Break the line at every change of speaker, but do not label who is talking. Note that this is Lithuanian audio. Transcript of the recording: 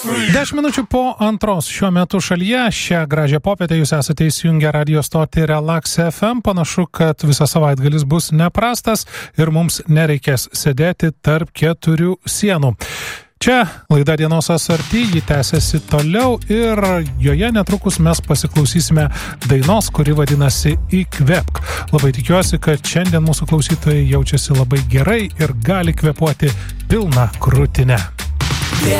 10 minučių po 2 šiuo metu šalyje. Šią gražią popietę jūs esate įsijungę radio stotį Relax FM. Panašu, kad visas savaitgalis bus neprastas ir mums nereikės sėdėti tarp 4 sienų. Čia laida Dienos Asarty, ji tęsiasi toliau ir joje netrukus mes pasiklausysime dainos, kuri vadinasi Įkvėpk. Labai tikiuosi, kad šiandien mūsų klausytojai jaučiasi labai gerai ir gali kvėpuoti pilną krūtinę.